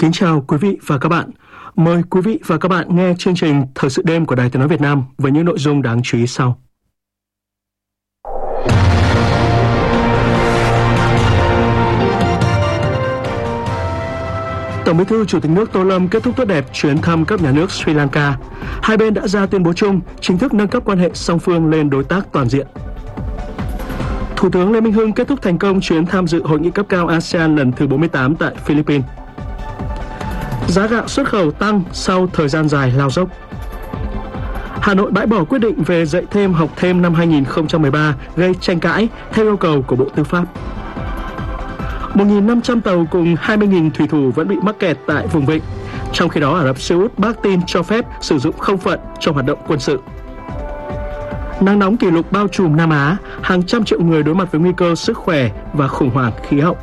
Kính chào quý vị và các bạn. Mời quý vị và các bạn nghe chương trình Thời sự đêm của Đài Tiếng nói Việt Nam với những nội dung đáng chú ý sau. Tổng Bí thư Chủ tịch nước Tô Lâm kết thúc tốt đẹp chuyến thăm cấp nhà nước Sri Lanka. Hai bên đã ra tuyên bố chung chính thức nâng cấp quan hệ song phương lên đối tác toàn diện. Thủ tướng Lê Minh Hưng kết thúc thành công chuyến tham dự hội nghị cấp cao ASEAN lần thứ 48 tại Philippines. Giá gạo xuất khẩu tăng sau thời gian dài lao dốc. Hà Nội bãi bỏ quyết định về dạy thêm học thêm năm 2013 gây tranh cãi theo yêu cầu của Bộ Tư pháp. 1.500 tàu cùng 20.000 thủy thủ vẫn bị mắc kẹt tại vùng vịnh. Trong khi đó, Ả Rập Xê Út bác tin cho phép sử dụng không phận trong hoạt động quân sự. Nắng nóng kỷ lục bao trùm Nam Á, hàng trăm triệu người đối mặt với nguy cơ sức khỏe và khủng hoảng khí hậu.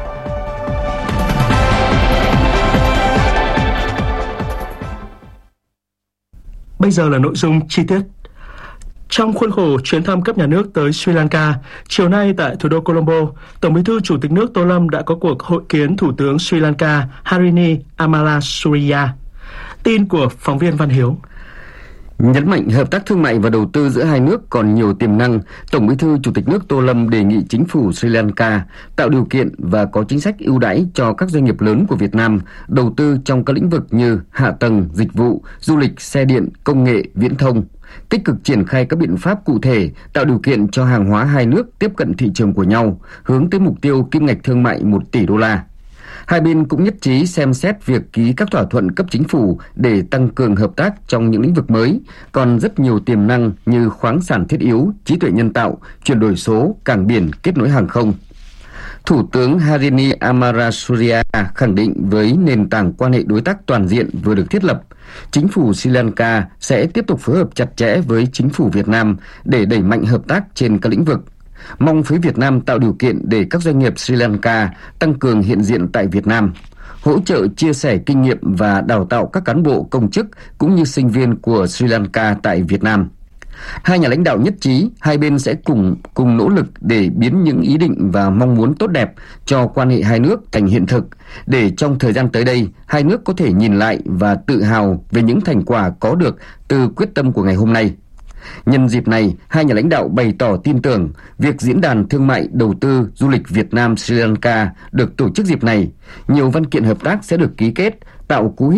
Bây giờ là nội dung chi tiết. Trong khuôn khổ chuyến thăm cấp nhà nước tới Sri Lanka, chiều nay tại thủ đô Colombo, Tổng Bí thư Chủ tịch nước Tô Lâm đã có cuộc hội kiến Thủ tướng Sri Lanka Harini Amarasuriya. Tin của phóng viên Văn Hiếu. Nhấn mạnh hợp tác thương mại và đầu tư giữa hai nước còn nhiều tiềm năng, Tổng Bí thư Chủ tịch nước Tô Lâm đề nghị chính phủ Sri Lanka tạo điều kiện và có chính sách ưu đãi cho các doanh nghiệp lớn của Việt Nam đầu tư trong các lĩnh vực như hạ tầng, dịch vụ, du lịch, xe điện, công nghệ, viễn thông, tích cực triển khai các biện pháp cụ thể tạo điều kiện cho hàng hóa hai nước tiếp cận thị trường của nhau, hướng tới mục tiêu kim ngạch thương mại 1 tỷ đô la. Hai bên cũng nhất trí xem xét việc ký các thỏa thuận cấp chính phủ để tăng cường hợp tác trong những lĩnh vực mới, còn rất nhiều tiềm năng như khoáng sản thiết yếu, trí tuệ nhân tạo, chuyển đổi số, cảng biển, kết nối hàng không. Thủ tướng Harini Amarasuriya khẳng định với nền tảng quan hệ đối tác toàn diện vừa được thiết lập, chính phủ Sri Lanka sẽ tiếp tục phối hợp chặt chẽ với chính phủ Việt Nam để đẩy mạnh hợp tác trên các lĩnh vực. Mong phía Việt Nam tạo điều kiện để các doanh nghiệp Sri Lanka tăng cường hiện diện tại Việt Nam, hỗ trợ chia sẻ kinh nghiệm và đào tạo các cán bộ công chức cũng như sinh viên của Sri Lanka tại Việt Nam. Hai nhà lãnh đạo nhất trí hai bên sẽ cùng nỗ lực để biến những ý định và mong muốn tốt đẹp cho quan hệ hai nước thành hiện thực, để trong thời gian tới đây hai nước có thể nhìn lại và tự hào về những thành quả có được từ quyết tâm của ngày hôm nay. Nhân dịp này, hai nhà lãnh đạo bày tỏ tin tưởng việc Diễn đàn Thương mại Đầu tư Du lịch Việt Nam Sri Lanka được tổ chức dịp này, nhiều văn kiện hợp tác sẽ được ký kết, tạo cú hích